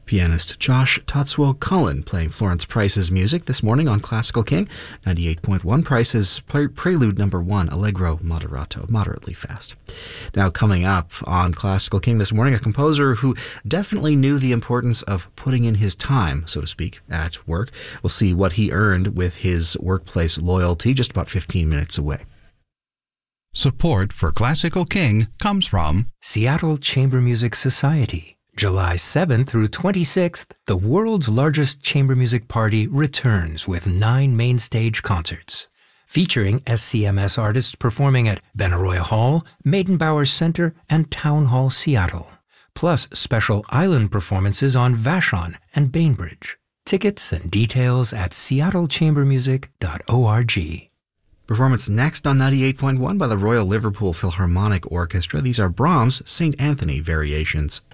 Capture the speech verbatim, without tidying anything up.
Pianist Josh Tatsuo Cullen playing Florence Price's music this morning on Classical King. ninety-eight point one Price's pre- Prelude Number one, Allegro Moderato, moderately fast. Now coming up on Classical King this morning, a composer who definitely knew the importance of putting in his time, so to speak, at work. We'll see what he earned with his workplace loyalty just about fifteen minutes away. Support for Classical King comes from Seattle Chamber Music Society. July seventh through twenty-sixth, the world's largest chamber music party returns with nine main stage concerts, featuring S C M S artists performing at Benaroya Hall, Maidenbauer Center, and Town Hall Seattle, plus special island performances on Vashon and Bainbridge. Tickets and details at seattle chamber music dot org. Performance next on ninety-eight point one by the Royal Liverpool Philharmonic Orchestra. These are Brahms' Saint Anthony Variations.